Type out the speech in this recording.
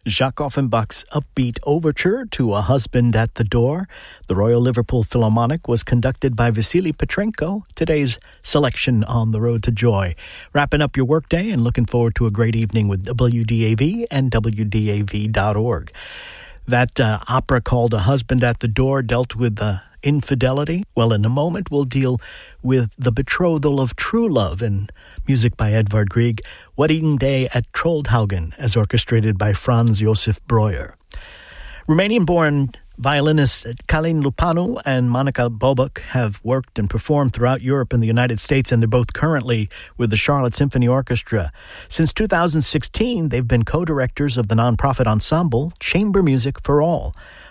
Jacques Offenbach's upbeat overture to A Husband at the Door. The Royal Liverpool Philharmonic was conducted by Vasily Petrenko. Today's selection on The Road to Joy. Wrapping up your workday and looking forward to a great evening with WDAV and WDAV.org. That opera called A Husband at the Door dealt with infidelity. Well, in a moment, we'll deal with the betrothal of true love and music by Edvard Grieg, Wedding Day at Troldhaugen, as orchestrated by Franz Josef Breuer. Romanian-born violinists Călin Lupanu and Monica Bobuc have worked and performed throughout Europe and the United States, and they're both currently with the Charlotte Symphony Orchestra. Since 2016, they've been co-directors of the nonprofit ensemble Chamber Music for All.